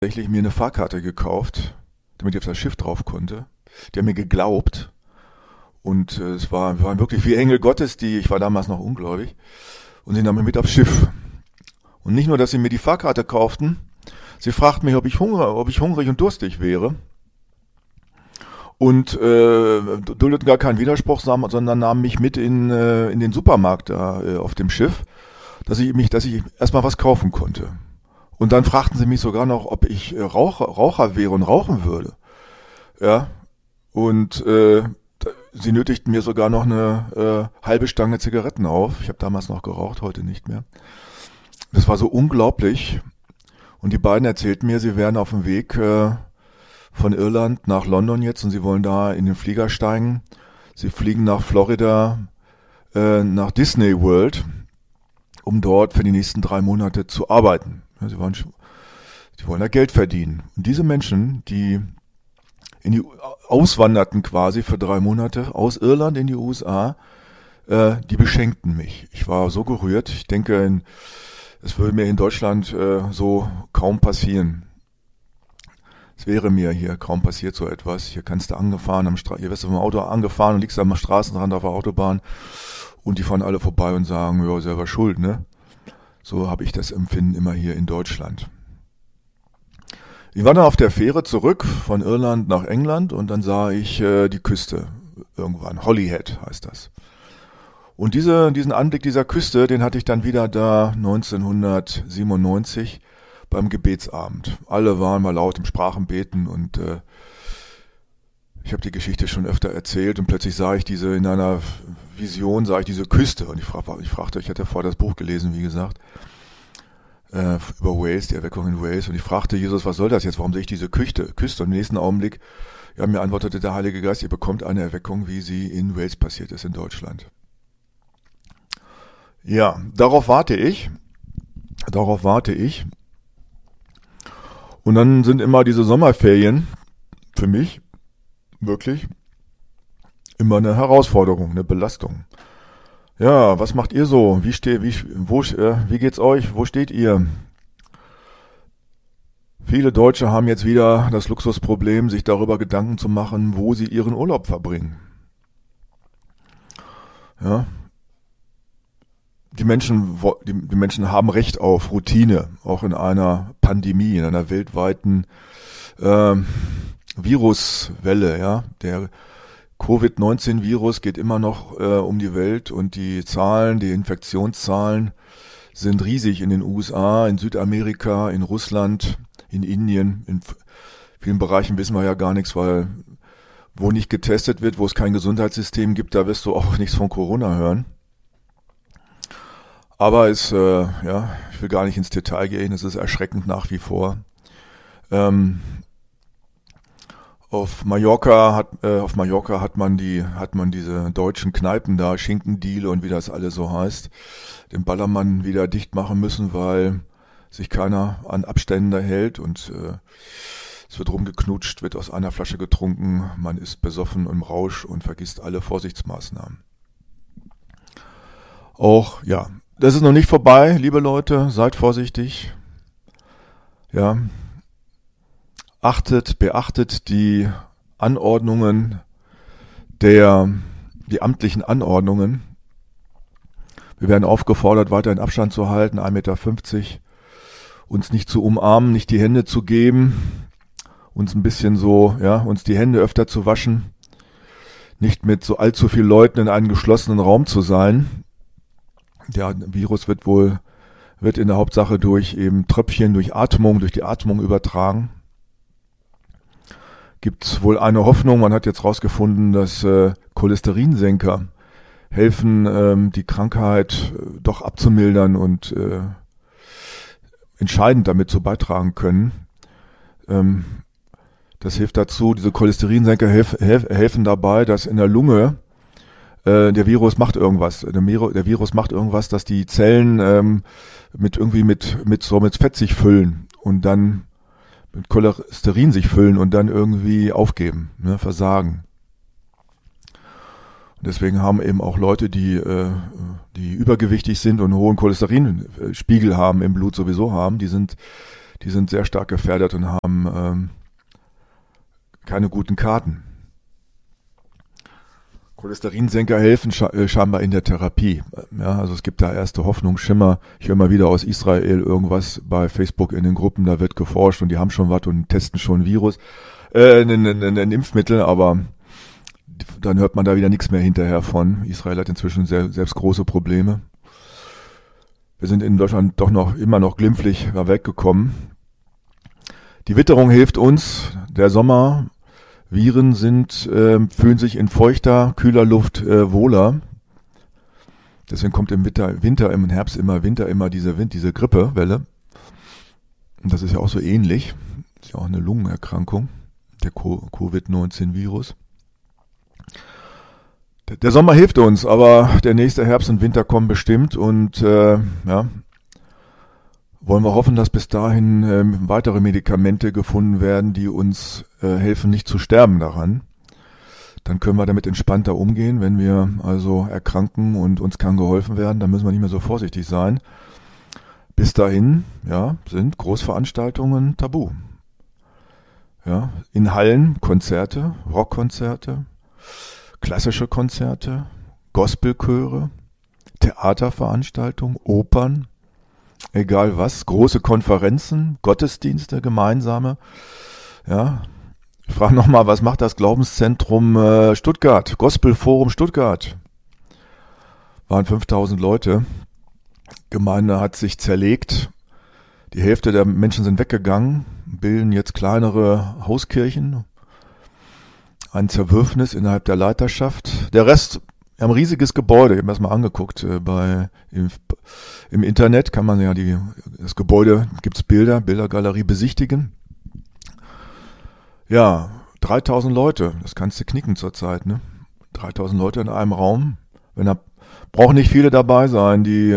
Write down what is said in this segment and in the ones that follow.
Tatsächlich mir eine Fahrkarte gekauft, damit ich auf das Schiff drauf konnte. Die haben mir geglaubt und wir waren wirklich wie Engel Gottes, ich war damals noch ungläubig und sie nahmen mich mit aufs Schiff. Und nicht nur, dass sie mir die Fahrkarte kauften, sie fragten mich, ob ich hungrig und durstig wäre und duldeten gar keinen Widerspruch, sondern nahmen mich mit in den Supermarkt da auf dem Schiff, dass ich erstmal was kaufen konnte. Und dann fragten sie mich sogar noch, ob ich Raucher wäre und rauchen würde. Ja. Und sie nötigten mir sogar noch eine halbe Stange Zigaretten auf. Ich habe damals noch geraucht, heute nicht mehr. Das war so unglaublich. Und die beiden erzählten mir, sie wären auf dem Weg von Irland nach London jetzt und sie wollen da in den Flieger steigen. Sie fliegen nach Florida, nach Disney World, um dort für die nächsten 3 Monate zu arbeiten. Ja, die wollen da Geld verdienen. Und diese Menschen, die auswanderten quasi für 3 Monate aus Irland in die USA, die beschenkten mich. Ich war so gerührt. Ich denke, es würde mir in Deutschland so kaum passieren. Es wäre mir hier kaum passiert so etwas. Hier kannst du hier wirst du vom Auto angefahren und liegst am Straßenrand auf der Autobahn und die fahren alle vorbei und sagen, ja, selber schuld, ne? So habe ich das Empfinden immer hier in Deutschland. Ich war dann auf der Fähre zurück von Irland nach England und dann sah ich die Küste irgendwann. Holyhead heißt das. Und diesen Anblick dieser Küste, den hatte ich dann wieder da 1997 beim Gebetsabend. Alle waren mal laut im Sprachenbeten und ich habe die Geschichte schon öfter erzählt und plötzlich sah ich in einer Vision sah ich diese Küste und ich fragte, ich hatte vorher das Buch gelesen, wie gesagt, über Wales, die Erweckung in Wales und ich fragte Jesus, was soll das jetzt, warum sehe ich diese Küste? Und im nächsten Augenblick, ja, mir antwortete der Heilige Geist, ihr bekommt eine Erweckung, wie sie in Wales passiert ist, in Deutschland. Ja, darauf warte ich. Und dann sind immer diese Sommerferien für mich wirklich immer eine Herausforderung, eine Belastung. Ja, was macht ihr so? Wie geht's euch? Wo steht ihr? Viele Deutsche haben jetzt wieder das Luxusproblem, sich darüber Gedanken zu machen, wo sie ihren Urlaub verbringen. Ja. Die Menschen haben Recht auf Routine, auch in einer Pandemie, in einer weltweiten Viruswelle, ja. Der Covid-19-Virus geht immer noch um die Welt und die Infektionszahlen sind riesig in den USA, in Südamerika, in Russland, in Indien. In vielen Bereichen wissen wir ja gar nichts, weil wo nicht getestet wird, wo es kein Gesundheitssystem gibt, da wirst du auch nichts von Corona hören. Aber ich will gar nicht ins Detail gehen, es ist erschreckend nach wie vor. Auf Mallorca hat man diese deutschen Kneipen da, Schinkendiele und wie das alles so heißt, den Ballermann wieder dicht machen müssen, weil sich keiner an Abstände hält und es wird rumgeknutscht, wird aus einer Flasche getrunken, man ist besoffen im Rausch und vergisst alle Vorsichtsmaßnahmen. Auch, ja, das ist noch nicht vorbei, liebe Leute, seid vorsichtig. Ja. Beachtet die Anordnungen die amtlichen Anordnungen. Wir werden aufgefordert, weiterhin Abstand zu halten, 1,50 Meter, uns nicht zu umarmen, nicht die Hände zu geben, uns ein bisschen uns die Hände öfter zu waschen, nicht mit so allzu vielen Leuten in einem geschlossenen Raum zu sein. Der Virus wird in der Hauptsache durch eben Tröpfchen, durch die Atmung übertragen. Gibt es wohl eine Hoffnung, man hat jetzt rausgefunden, dass Cholesterinsenker helfen, die Krankheit doch abzumildern und entscheidend damit zu beitragen können. Das hilft dazu, diese Cholesterinsenker helfen dabei, dass in der Lunge der Virus macht irgendwas. Der Virus macht irgendwas, dass die Zellen mit Fett sich füllen und dann mit Cholesterin sich füllen und dann irgendwie aufgeben, versagen. Und deswegen haben eben auch Leute, die übergewichtig sind und einen hohen Cholesterinspiegel haben im Blut sowieso haben, die die sind sehr stark gefährdet und haben keine guten Karten. Cholesterinsenker helfen scheinbar in der Therapie. Ja, also es gibt da erste Hoffnungsschimmer. Ich höre mal wieder aus Israel irgendwas bei Facebook in den Gruppen, da wird geforscht und die haben schon was und testen schon ein Virus, ein Impfmittel, aber dann hört man da wieder nichts mehr hinterher von. Israel hat inzwischen selbst große Probleme. Wir sind in Deutschland doch immer noch glimpflich weggekommen. Die Witterung hilft uns, der Sommer. Viren fühlen sich in feuchter, kühler Luft wohler. Deswegen kommt im Herbst immer diese Grippewelle. Und das ist ja auch so ähnlich. Das ist ja auch eine Lungenerkrankung, der Covid-19-Virus. Der Sommer hilft uns, aber der nächste Herbst und Winter kommen bestimmt und wollen wir hoffen, dass bis dahin weitere Medikamente gefunden werden, die uns helfen, nicht zu sterben daran. Dann können wir damit entspannter umgehen. Wenn wir also erkranken und uns kann geholfen werden, dann müssen wir nicht mehr so vorsichtig sein. Bis dahin, sind Großveranstaltungen tabu. Ja, in Hallen Konzerte, Rockkonzerte, klassische Konzerte, Gospelchöre, Theaterveranstaltungen, Opern, egal was, große Konferenzen, Gottesdienste, gemeinsame. Ja, ich frage nochmal, was macht das Glaubenszentrum Stuttgart, Gospelforum Stuttgart? Waren 5000 Leute. Gemeinde hat sich zerlegt. Die Hälfte der Menschen sind weggegangen, bilden jetzt kleinere Hauskirchen. Ein Zerwürfnis innerhalb der Leiterschaft. Der Rest, wir haben ein riesiges Gebäude, ich habe mir das mal angeguckt, im Internet kann man ja das Gebäude, gibt's Bildergalerie besichtigen. Ja, 3000 Leute, das kannst du knicken zurzeit, ne? 3000 Leute in einem Raum. Brauchen nicht viele dabei sein, die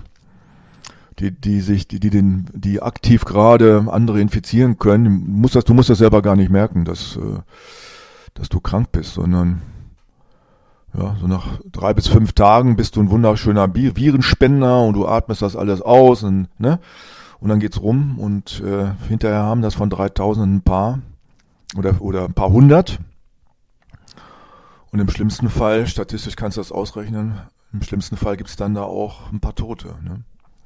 aktiv gerade andere infizieren können. Du musst das selber gar nicht merken, dass du krank bist, sondern so nach 3 bis 5 Tagen bist du ein wunderschöner Virenspender und du atmest das alles aus und dann geht's rum und hinterher haben das von 3000 ein paar oder ein paar hundert und im schlimmsten Fall, statistisch kannst du das ausrechnen, im schlimmsten Fall gibt's dann da auch ein paar Tote. Ne?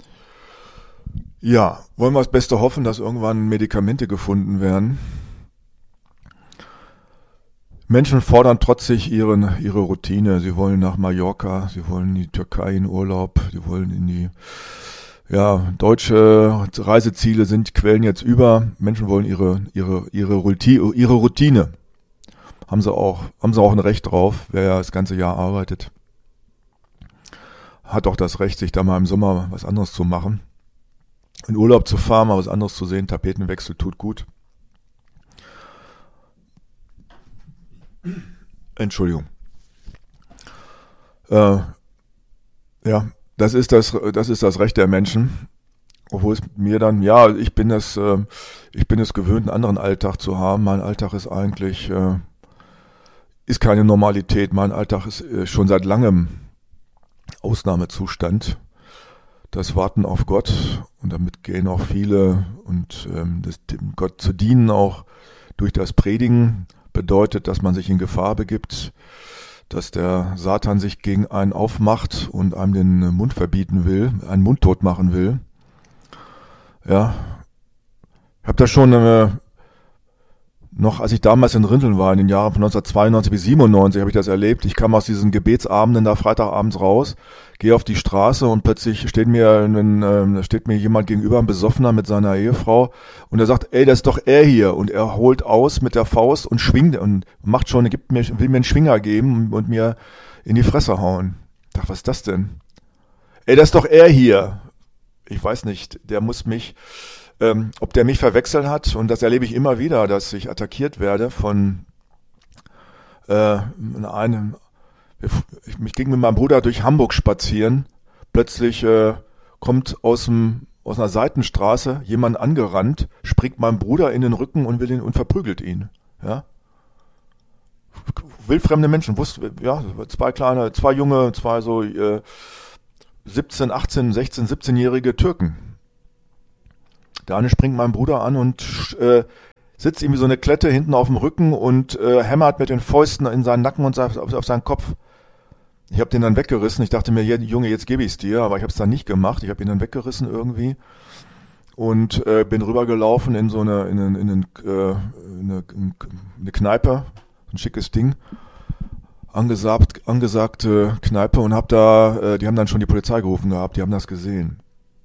Ja, wollen wir das Beste hoffen, dass irgendwann Medikamente gefunden werden. Menschen fordern trotzig ihre Routine. Sie wollen nach Mallorca, sie wollen in die Türkei in Urlaub, sie wollen in die deutsche Reiseziele quellen jetzt über. Menschen wollen ihre Routine. Haben sie auch ein Recht drauf. Wer ja das ganze Jahr arbeitet, hat auch das Recht, sich da mal im Sommer was anderes zu machen. In Urlaub zu fahren, mal was anderes zu sehen. Tapetenwechsel tut gut. Entschuldigung. Das ist das Recht der Menschen. Obwohl es mir dann, ich bin es gewöhnt, einen anderen Alltag zu haben. Mein Alltag ist eigentlich, ist keine Normalität. Mein Alltag ist schon seit langem Ausnahmezustand. Das Warten auf Gott und damit gehen auch viele und dem Gott zu dienen auch durch das Predigen bedeutet, dass man sich in Gefahr begibt, dass der Satan sich gegen einen aufmacht und einem den Mund verbieten will, einen mundtot machen will. Ja, ich habe das schon noch, als ich damals in Rinteln war, in den Jahren von 1992 bis 97, habe ich das erlebt. Ich kam aus diesen Gebetsabenden da Freitagabends raus, gehe auf die Straße und plötzlich steht mir jemand gegenüber, ein Besoffener mit seiner Ehefrau und er sagt, ey, das ist doch er hier. Und er holt aus mit der Faust und schwingt und macht schon, will mir einen Schwinger geben und mir in die Fresse hauen. Ich dachte, was ist das denn? Ey, das ist doch er hier. Ich weiß nicht, der muss mich... ob der mich verwechselt hat, und das erlebe ich immer wieder, dass ich attackiert werde von einem. Ich ging mit meinem Bruder durch Hamburg spazieren. Plötzlich kommt aus einer Seitenstraße jemand angerannt, springt meinem Bruder in den Rücken und verprügelt ihn. Ja? Wildfremde Menschen, zwei junge, zwei so 17, 18, 16, 17-jährige Türken. Der eine springt meinem Bruder an und sitzt ihm wie so eine Klette hinten auf dem Rücken und hämmert mit den Fäusten in seinen Nacken und auf seinen Kopf. Ich habe den dann weggerissen. Ich dachte mir, Junge, jetzt gebe ich es dir, aber ich habe es dann nicht gemacht. Ich habe ihn dann weggerissen irgendwie und bin rübergelaufen in so eine Kneipe, ein schickes Ding, angesagte Kneipe und hab da, die haben dann schon die Polizei gerufen gehabt, die haben das gesehen.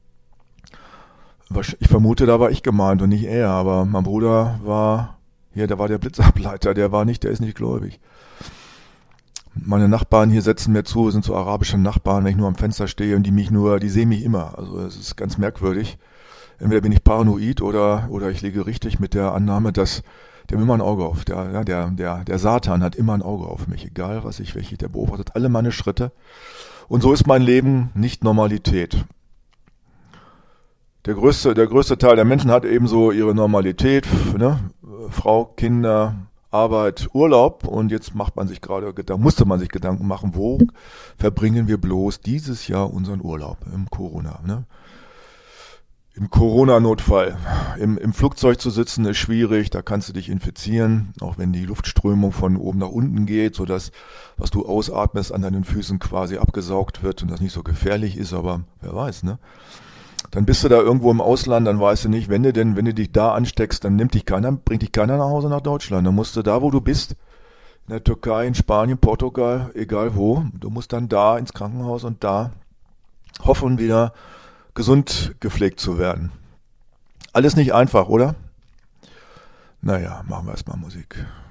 Ich vermute, da war ich gemeint und nicht er, aber mein Bruder war, der war der Blitzableiter, der ist nicht gläubig. Meine Nachbarn hier setzen mir zu, sind so arabische Nachbarn, wenn ich nur am Fenster stehe und die sehen mich immer. Also es ist ganz merkwürdig. Entweder bin ich paranoid oder ich liege richtig mit der Annahme, dass der hat immer ein Auge auf. Der Satan hat immer ein Auge auf mich, egal der beobachtet alle meine Schritte. Und so ist mein Leben nicht Normalität. Der größte Teil der Menschen hat eben so ihre Normalität, ne? Frau, Kinder, Arbeit, Urlaub, und jetzt musste man sich Gedanken machen, wo verbringen wir bloß dieses Jahr unseren Urlaub im Corona, ne? Im Corona-Notfall. Im Flugzeug zu sitzen ist schwierig, da kannst du dich infizieren, auch wenn die Luftströmung von oben nach unten geht, sodass was du ausatmest an deinen Füßen quasi abgesaugt wird und das nicht so gefährlich ist, aber wer weiß, ne? Dann bist du da irgendwo im Ausland, dann weißt du nicht, wenn du dich da ansteckst, dann bringt dich keiner nach Hause nach Deutschland. Dann musst du da, wo du bist, in der Türkei, in Spanien, Portugal, egal wo, du musst dann da ins Krankenhaus und da hoffen, wieder gesund gepflegt zu werden. Alles nicht einfach, oder? Naja, machen wir erstmal Musik.